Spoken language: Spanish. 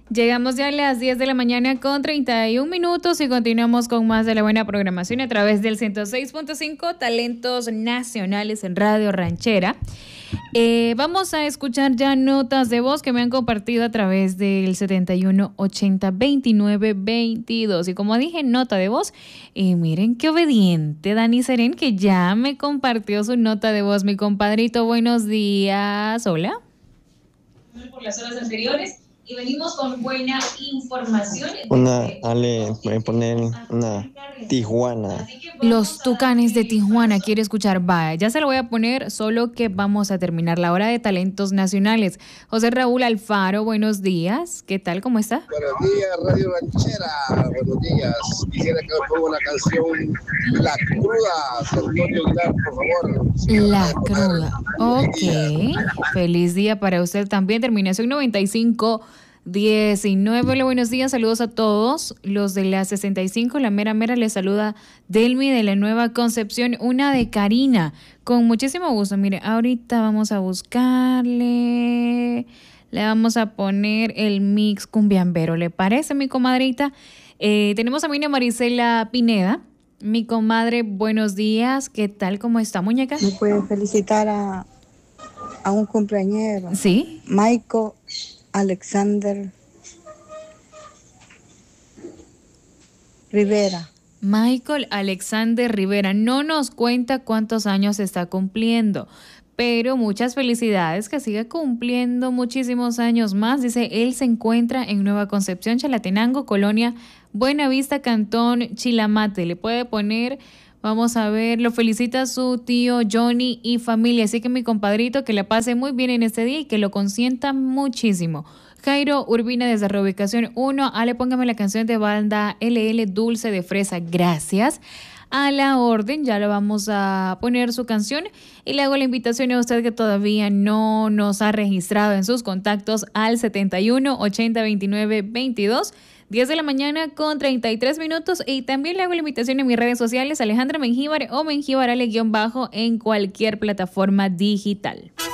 Llegamos ya a las 10 de la mañana con 31 minutos y continuamos con más de la buena programación a través del 106.5 Talentos Nacionales en Radio Ranchera. Vamos a escuchar ya notas de voz que me han compartido a través del 7180-2922. Y como dije, nota de voz. Miren qué obediente Dani Serén, que ya me compartió su nota de voz. Mi compadrito, buenos días. Hola. Por las horas anteriores y venimos con buena información. Ale, voy a poner una Tijuana. Los Tucanes de Tijuana quiere escuchar. Vaya, ya se lo voy a poner, solo que vamos a terminar la hora de talentos nacionales. José Raúl Alfaro, buenos días. ¿Qué tal? ¿Cómo está? Buenos días, Radio Ranchera. Buenos días. Quisiera que me ponga una canción, La Cruda, de Antonio Aguilar, por favor. La Cruda. Ok. Feliz día para usted también. Terminación 9519. Hola, buenos días, saludos a todos. Los de la 65, la mera les saluda Delmi de la Nueva Concepción, una de Karina, con muchísimo gusto. Mire, ahorita vamos a buscarle, le vamos a poner el mix cumbiambero, ¿le parece, mi comadrita? Tenemos también a Marisela Pineda. Mi comadre, buenos días, ¿qué tal? ¿Cómo está, muñeca? ¿Me puede felicitar a un cumpleañero? Sí. Michael Alexander Rivera. Michael Alexander Rivera no nos cuenta cuántos años está cumpliendo, pero muchas felicidades, que siga cumpliendo muchísimos años más. Dice, él se encuentra en Nueva Concepción, Chalatenango, Colonia Buenavista, Cantón Chilamate. Le puede poner, vamos a ver, lo felicita su tío Johnny y familia. Así que mi compadrito, que la pase muy bien en este día y que lo consienta muchísimo. Jairo Urbina desde Reubicación 1. Ale, póngame la canción de banda LL Dulce de Fresa. Gracias. A la orden, ya le vamos a poner su canción y le hago la invitación a usted que todavía no nos ha registrado en sus contactos al 71802922, 10 de la mañana con 33 minutos, y también le hago la invitación en mis redes sociales, Alejandra Mengíbar o Mengíbar Ale_ en cualquier plataforma digital.